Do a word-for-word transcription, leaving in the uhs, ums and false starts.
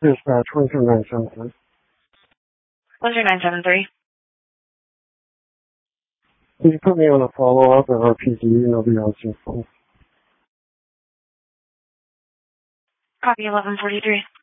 Dispatch, one two nine seven three. one two nine seven three. Can you put me on a follow-up at R P D and I'll be on your phone? Copy eleven forty-three.